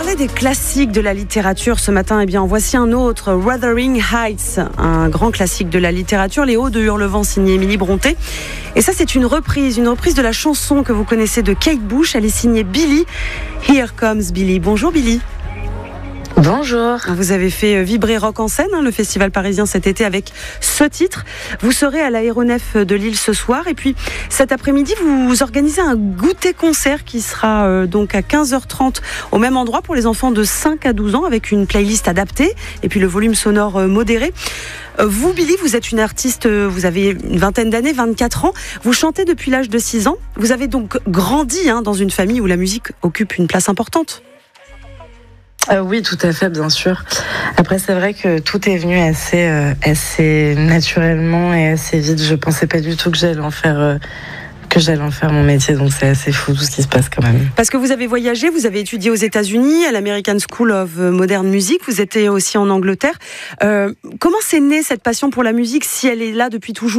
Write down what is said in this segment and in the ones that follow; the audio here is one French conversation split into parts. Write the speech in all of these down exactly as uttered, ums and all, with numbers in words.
parlait des classiques de la littérature ce matin. Eh bien, voici un autre, Wuthering Heights, un grand classique de la littérature, Les Hauts de Hurlevent, signé Émilie Brontë. Et ça, c'est une reprise, une reprise de la chanson que vous connaissez de Kate Bush. Elle est signée Billy. Here Comes Billy. Bonjour Billy. Bonjour. Vous avez fait vibrer Rock en scène, hein, le festival parisien cet été avec ce titre. Vous serez à l'aéronef de Lille ce soir. Et puis cet après-midi, vous organisez un goûter-concert qui sera euh, donc à quinze heures trente au même endroit pour les enfants de cinq à douze ans avec une playlist adaptée et puis le volume sonore euh, modéré. Euh, vous, Billy, vous êtes une artiste, euh, vous avez une vingtaine d'années, vingt-quatre ans. Vous chantez depuis l'âge de six ans. Vous avez donc grandi hein, dans une famille où la musique occupe une place importante. Euh, oui, tout à fait, bien sûr. Après, c'est vrai que tout est venu assez, euh, assez naturellement et assez vite. Je pensais pas du tout que j'allais en faire, euh, que j'allais en faire mon métier. Donc, c'est assez fou tout ce qui se passe quand même. Parce que vous avez voyagé, vous avez étudié aux États-Unis, à l'American School of Modern Music. Vous étiez aussi en Angleterre. Euh, comment c'est né cette passion pour la musique si elle est là depuis toujours ?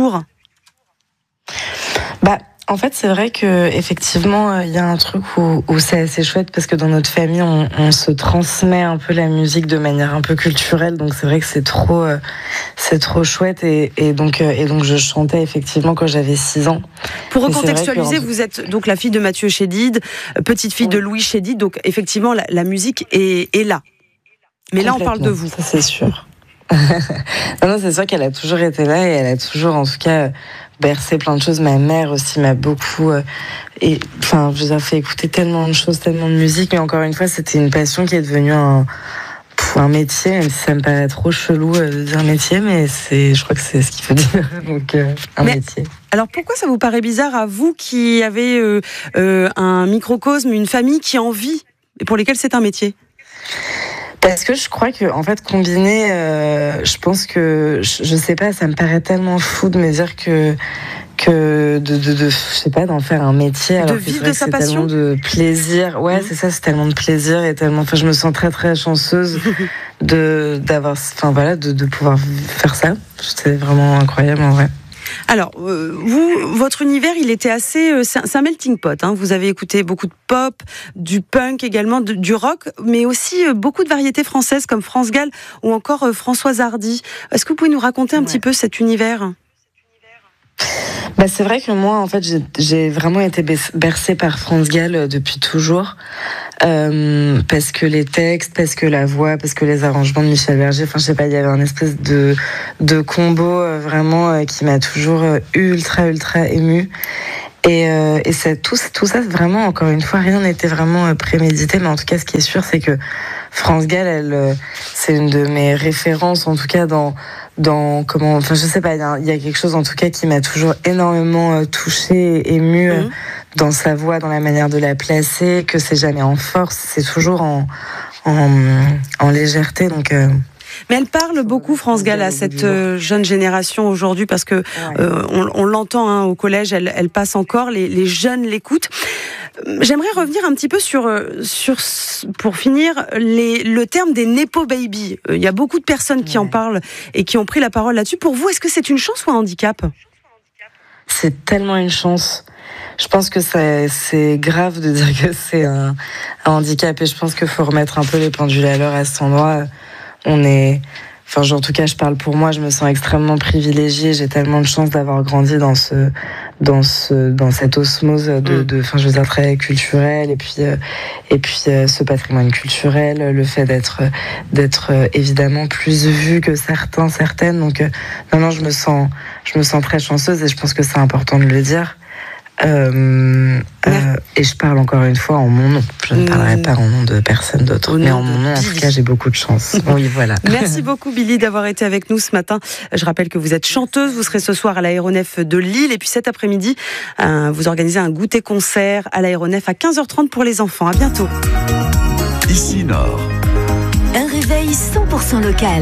Bah. En fait, c'est vrai que effectivement, il y a un truc où, où c'est assez chouette parce que dans notre famille, on, on se transmet un peu la musique de manière un peu culturelle. Donc c'est vrai que c'est trop, euh, c'est trop chouette. Et, et donc, euh, et donc, je chantais effectivement quand j'avais six ans. Pour recontextualiser, que... vous êtes donc la fille de Mathieu Chédid, petite fille oui. de Louis Chédid. Donc effectivement, la, la musique est, est là. Mais là, on parle de vous. Ça, c'est sûr. non, non, c'est sûr qu'elle a toujours été là et elle a toujours, en tout cas, bercé plein de choses. Ma mère aussi m'a beaucoup, euh, et enfin, je vous ai fait écouter tellement de choses, tellement de musique. Mais encore une fois, c'était une passion qui est devenue un, un métier. Même si ça me paraît trop chelou euh, de dire métier, mais c'est, je crois que c'est ce qu'il faut dire. Donc, euh, un mais, métier. Alors, pourquoi ça vous paraît bizarre à vous qui avez euh, euh, un microcosme, une famille qui en vit et pour lesquels c'est un métier ? Parce que je crois que, en fait, combiner, euh, je pense que, je, je sais pas, ça me paraît tellement fou de me dire que, que de, de, de je sais pas, d'en faire un métier. Alors de vivre de sa c'est passion. Tellement de plaisir. Ouais, mmh. c'est ça, c'est tellement de plaisir et tellement, enfin, je me sens très, très chanceuse de, d'avoir, enfin, voilà, de, de pouvoir faire ça. C'est vraiment incroyable, en vrai. Alors, euh, vous, votre univers, il était assez... Euh, c'est, un, c'est un melting pot. Hein. Vous avez écouté beaucoup de pop, du punk également, de, du rock, mais aussi euh, beaucoup de variétés françaises comme France Gall ou encore euh, Françoise Hardy. Est-ce que vous pouvez nous raconter un ouais. petit peu cet univers ? Bah, c'est vrai que moi, en fait, j'ai, j'ai vraiment été bercée par France Gall depuis toujours. Euh, parce que les textes, parce que la voix, parce que les arrangements de Michel Berger, enfin, je sais pas, il y avait un espèce de, de combo euh, vraiment euh, qui m'a toujours euh, ultra, ultra émue. Et, euh, et ça, tout, tout ça, vraiment, encore une fois, rien n'était vraiment euh, prémédité, mais en tout cas, ce qui est sûr, c'est que France Gall, elle, euh, c'est une de mes références, en tout cas, dans, dans comment, enfin, je sais pas, il y a, y a quelque chose, en tout cas, qui m'a toujours énormément euh, touchée, émue, mmh. euh, dans sa voix, dans la manière de la placer, que c'est jamais en force, c'est toujours en, en, en légèreté, donc... Euh, Mais elle parle beaucoup, France Gall, à cette euh, jeune génération aujourd'hui, parce que euh, on, on l'entend hein, au collège, elle, elle passe encore, les, les jeunes l'écoutent. J'aimerais revenir un petit peu sur, sur pour finir, les, le terme des Nepo Baby. Il y a beaucoup de personnes qui ouais. en parlent et qui ont pris la parole là-dessus. Pour vous, est-ce que c'est une chance ou un handicap ? C'est tellement une chance. Je pense que ça, c'est grave de dire que c'est un, un handicap, et je pense qu'il faut remettre un peu les pendules à l'heure à cet endroit. On est, enfin, en tout cas, je parle pour moi, je me sens extrêmement privilégiée. J'ai tellement de chance d'avoir grandi dans ce, dans ce, dans cette osmose de, de, enfin, je veux dire, très culturelle, et puis, euh, et puis, euh, ce patrimoine culturel, le fait d'être, d'être euh, évidemment plus vu que certains, certaines. Donc, euh, non, non, je me sens, je me sens très chanceuse, et je pense que c'est important de le dire. Euh, euh, et je parle encore une fois en mon nom. Je ne parlerai pas en nom de personne d'autre, mais en mon nom, en tout cas, j'ai beaucoup de chance. Oui, voilà. Merci beaucoup, Billy, d'avoir été avec nous ce matin. Je rappelle que vous êtes chanteuse. Vous serez ce soir à l'aéronef de Lille, et puis cet après-midi, euh, vous organisez un goûter-concert à l'aéronef à quinze heures trente pour les enfants. À bientôt. Ici Nord. Un réveil conseils cent pour cent local.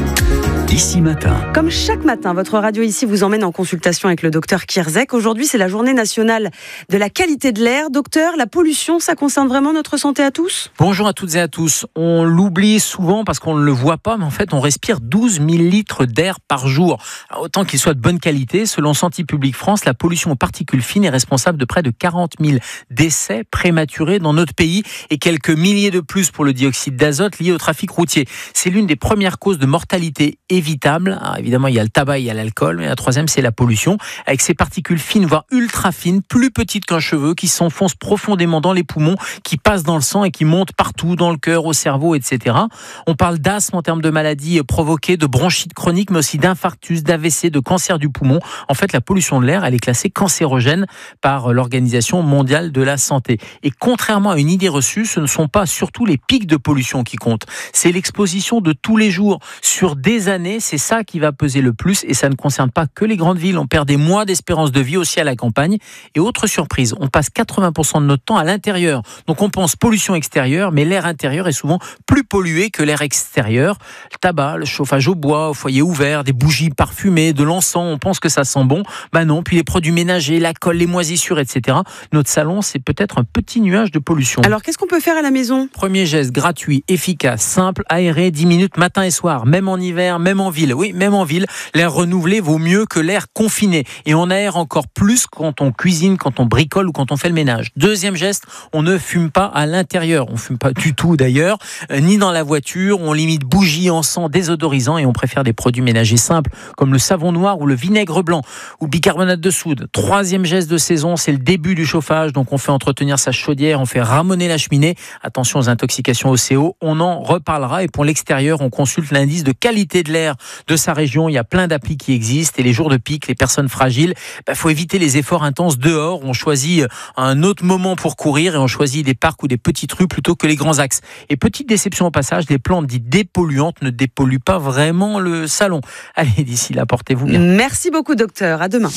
Ici Matin. Comme chaque matin, votre radio ici vous emmène en consultation avec le docteur Kierzek. Aujourd'hui, c'est la journée nationale de la qualité de l'air. Docteur, la pollution, ça concerne vraiment notre santé à tous ? Bonjour à toutes et à tous. On l'oublie souvent parce qu'on ne le voit pas, mais en fait, on respire douze mille litres d'air par jour. Alors, autant qu'il soit de bonne qualité, selon Santé publique France, la pollution aux particules fines est responsable de près de quarante mille décès prématurés dans notre pays et quelques milliers de plus pour le dioxyde d'azote lié au trafic routier. C'est l'une des premières causes de mortalité évitable. Alors évidemment, il y a le tabac, il y a l'alcool, mais la troisième, c'est la pollution, avec ces particules fines, voire ultra fines, plus petites qu'un cheveu, qui s'enfoncent profondément dans les poumons, qui passent dans le sang et qui montent partout, dans le cœur, au cerveau, et cetera. On parle d'asthme en termes de maladies provoquées, de bronchite chronique, mais aussi d'infarctus, d'A V C, de cancer du poumon. En fait, la pollution de l'air, elle est classée cancérogène par l'Organisation mondiale de la santé. Et contrairement à une idée reçue, ce ne sont pas surtout les pics de pollution qui comptent. C'est l'exposition de tous les jours, sur des années. C'est ça qui va peser le plus et ça ne concerne pas que les grandes villes. On perd des mois d'espérance de vie aussi à la campagne. Et autre surprise, on passe quatre-vingts pour cent de notre temps à l'intérieur. Donc on pense pollution extérieure, mais l'air intérieur est souvent plus pollué que l'air extérieur. Le tabac, le chauffage au bois, au foyer ouvert, des bougies parfumées, de l'encens, on pense que ça sent bon. Ben non, puis les produits ménagers, la colle, les moisissures, et cetera. Notre salon, c'est peut-être un petit nuage de pollution. Alors qu'est-ce qu'on peut faire à la maison ? Premier geste gratuit, efficace, simple, aéré, dix minutes matin et soir, même en hiver, même en ville. Oui, même en ville, l'air renouvelé vaut mieux que l'air confiné. Et on aère encore plus quand on cuisine, quand on bricole ou quand on fait le ménage. Deuxième geste, on ne fume pas à l'intérieur. On ne fume pas du tout d'ailleurs, euh, ni dans la voiture. On limite bougies, encens, désodorisants et on préfère des produits ménagers simples comme le savon noir ou le vinaigre blanc ou le bicarbonate de soude. Troisième geste de saison, c'est le début du chauffage. Donc on fait entretenir sa chaudière, on fait ramoner la cheminée. Attention aux intoxications au C O. On en reparlera. Et pour l'extérieur, on consulte l'indice de qualité de l'air de sa région. Il y a plein d'applis qui existent et les jours de pic, les personnes fragiles, bah, faut éviter les efforts intenses dehors. On choisit un autre moment pour courir et on choisit des parcs ou des petites rues plutôt que les grands axes. Et petite déception au passage, les plantes dites dépolluantes ne dépolluent pas vraiment le salon. Allez, d'ici là, portez-vous bien. Merci beaucoup, docteur. À demain.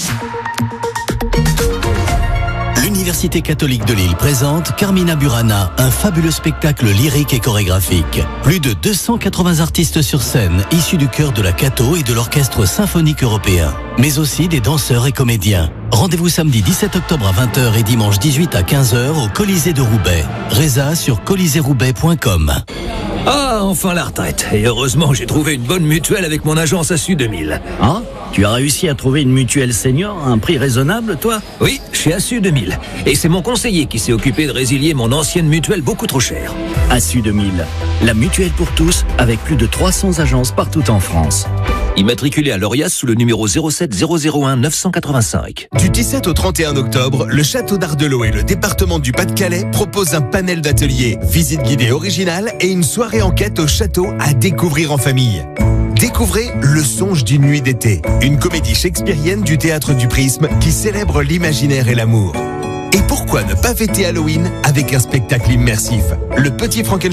L'Université catholique de Lille présente Carmina Burana, un fabuleux spectacle lyrique et chorégraphique. Plus de deux cent quatre-vingts artistes sur scène, issus du chœur de la Catho et de l'Orchestre symphonique européen, mais aussi des danseurs et comédiens. Rendez-vous samedi dix-sept octobre à vingt heures et dimanche dix-huit à quinze heures au Colisée de Roubaix. Résa sur colisée roubaix point com. Ah, enfin la retraite. Et heureusement, j'ai trouvé une bonne mutuelle avec mon agence A S U deux mille. Ah, tu as réussi à trouver une mutuelle senior à un prix raisonnable, toi ? Oui, chez A S U deux mille. Et c'est mon conseiller qui s'est occupé de résilier mon ancienne mutuelle beaucoup trop chère. A S U deux mille, la mutuelle pour tous, avec plus de trois cents agences partout en France. Immatriculé à l'Orias sous le numéro zéro sept zéro zéro un neuf cent quatre-vingt-cinq. Du dix-sept au trente et un octobre, le château d'Ardelot et le département du Pas-de-Calais proposent un panel d'ateliers, visites guidées originales et une soirée enquête au château à découvrir en famille. Découvrez Le Songe d'une nuit d'été, une comédie shakespearienne du théâtre du Prisme qui célèbre l'imaginaire et l'amour. Et pourquoi ne pas fêter Halloween avec un spectacle immersif ? Le Petit Frankenstein